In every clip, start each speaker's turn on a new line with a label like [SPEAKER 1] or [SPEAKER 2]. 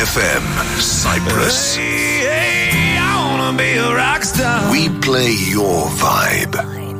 [SPEAKER 1] FM Cyprus.
[SPEAKER 2] Hey, I wanna be a rock star.
[SPEAKER 1] We play your vibe.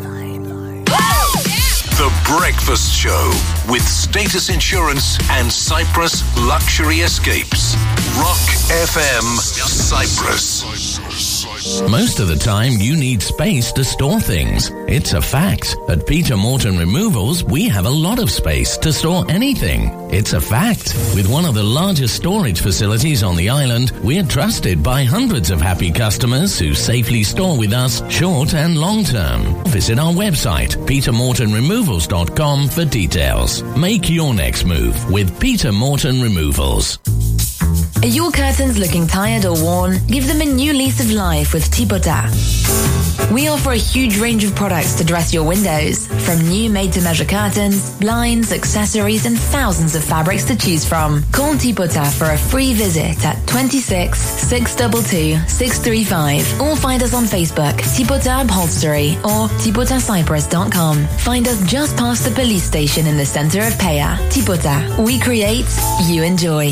[SPEAKER 1] The Breakfast Show with Status Insurance and Cyprus Luxury Escapes. Rock FM Cyprus.
[SPEAKER 3] Most of the time, you need space to store things. It's a fact. At Peter Morton Removals, we have a lot of space to store anything. It's a fact. With one of the largest storage facilities on the island, we're trusted by hundreds of happy customers who safely store with us short and long term. Visit our website, petermortonremovals.com for details. Make your next move with Peter Morton Removals.
[SPEAKER 4] Are your curtains looking tired or worn? Give them a new lease of life with Tipota. We offer a huge range of products to dress your windows, from new made-to-measure curtains, blinds, accessories, and thousands of fabrics to choose from. Call Tipota for a free visit at 26 622 635 or find us on Facebook, Tipota Upholstery or tipotacyprus.com. Find us just past the police station in the center of Paya. Tipota. We create, you enjoy.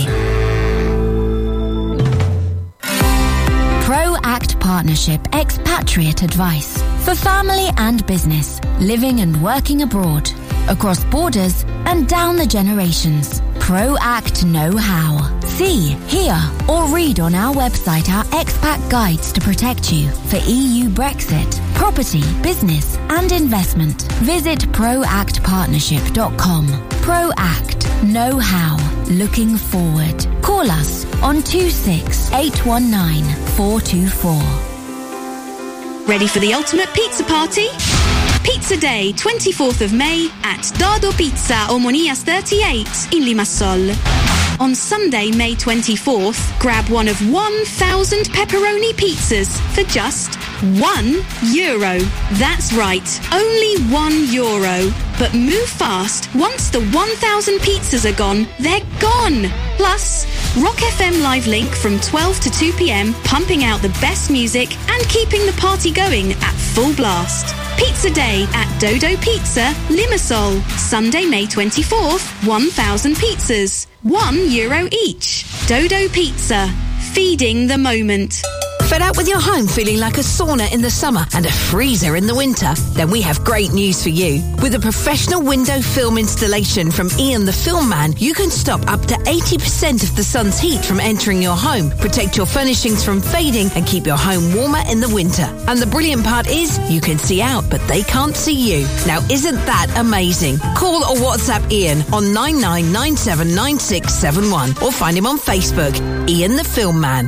[SPEAKER 5] ProAct Partnership Expatriate Advice for family and business, living and working abroad, across borders and down the generations. ProAct know-how. See, hear or read on our website our expat guides to protect you for EU Brexit, property, business and investment. Visit proactpartnership.com. ProAct know-how. Looking forward. Call us on 26 819 424.
[SPEAKER 6] Ready for the ultimate pizza party? Pizza Day, 24th of May at Dardo Pizza, Omonias 38 in Limassol. On Sunday, May 24th, grab one of 1,000 pepperoni pizzas for just €1. That's right, only €1. But move fast. Once the 1,000 pizzas are gone, they're gone. Plus, Rock FM Live Link from 12 to 2 p.m, pumping out the best music and keeping the party going at full blast. Pizza Day at Dodo Pizza, Limassol. Sunday, May 24th, 1,000 pizzas. €1 each. Dodo Pizza. Feeding the moment.
[SPEAKER 7] Fed up with your home feeling like a sauna in the summer and a freezer in the winter? Then we have great news for you. With a professional window film installation from Ian the Film Man, you can stop up to 80% of the sun's heat from entering your home, protect your furnishings from fading and keep your home warmer in the winter. And the brilliant part is, you can see out, but they can't see you. Now isn't that amazing? Call or WhatsApp Ian on 99979671 or find him on Facebook, Ian the Film Man.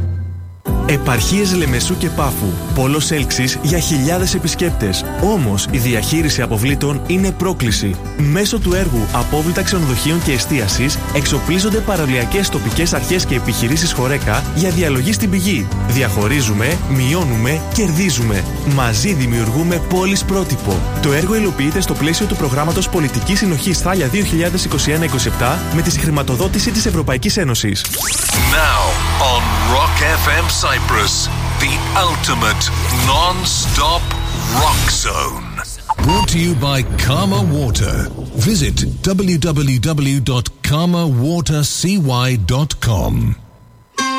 [SPEAKER 8] Επαρχίες Λεμεσού και Πάφου. Πόλος έλξης για χιλιάδες επισκέπτες. Όμως η διαχείριση αποβλήτων είναι πρόκληση. Μέσω του έργου Απόβλητα Ξενοδοχείων και Εστίασης εξοπλίζονται παραλιακές τοπικές αρχές και επιχειρήσεις Χορέκα για διαλογή στην πηγή. Διαχωρίζουμε, μειώνουμε, κερδίζουμε. Μαζί δημιουργούμε πόλεις πρότυπο. Το έργο υλοποιείται στο πλαίσιο του προγράμματος Πολιτικής Συνοχής Θάλια 2021-27 με τη συγχρηματοδότηση της Ευρωπαϊκής Ένωσης.
[SPEAKER 1] Now on Rock FM Cyprus, the ultimate non-stop rock zone.
[SPEAKER 9] Brought to you by Karma Water. Visit www.karmawatercy.com.